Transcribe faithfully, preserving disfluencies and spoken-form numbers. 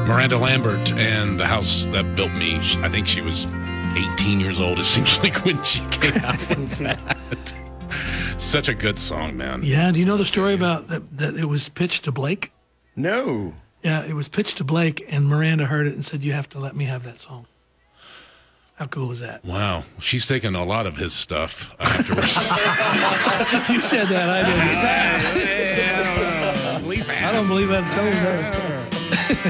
Miranda Lambert and The House That Built Me. I think she was eighteen years old, it seems like, when she came out with that. Such a good song, man. Yeah, do you know the story about that, that it was pitched to Blake? No. Yeah, it was pitched to Blake, and Miranda heard it and said, you have to let me have that song. How cool is that? Wow. She's taken a lot of his stuff afterwards. You said that, I didn't. Lisa. I don't believe I'd told her.